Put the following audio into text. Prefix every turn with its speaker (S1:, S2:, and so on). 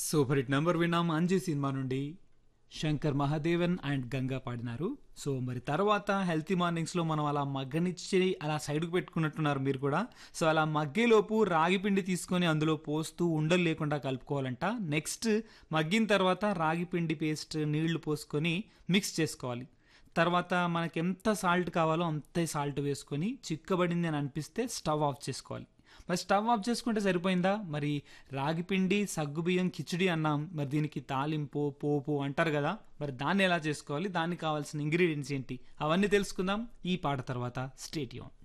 S1: Super hit number విన్నాం 'Anji' cinema నుండి Shankar Mahadevan and Ganga పాడినారు. So మరి తర్వాత హెల్తీ మార్నింగ్స్లో మనం అలా మగ్గనిచ్చి అలా సైడ్కు పెట్టుకున్నట్టున్నారు మీరు కూడా. సో అలా మగ్గేలోపు రాగి పిండి తీసుకొని అందులో పోస్తూ ఉండలు లేకుండా కలుపుకోవాలంట. నెక్స్ట్ మగ్గిన తర్వాత రాగి పిండి పేస్ట్ నీళ్లు పోసుకొని మిక్స్ చేసుకోవాలి. తర్వాత మనకి ఎంత సాల్ట్ కావాలో అంతే సాల్ట్ వేసుకొని చిక్కబడింది అని అనిపిస్తే స్టవ్ ఆఫ్ చేసుకోవాలి. మరి స్టవ్ ఆఫ్ చేసుకుంటే సరిపోయిందా? మరి రాగిపిండి సగ్గుబియ్యం కిచిడి అన్నాం, మరి దీనికి తాలింపు పోపు అంటారు కదా, మరి దాన్ని ఎలా చేసుకోవాలి, దానికి కావాల్సిన ఇంగ్రీడియంట్స్ ఏంటి, అవన్నీ తెలుసుకుందాం ఈ పాట తర్వాత. Stay tune.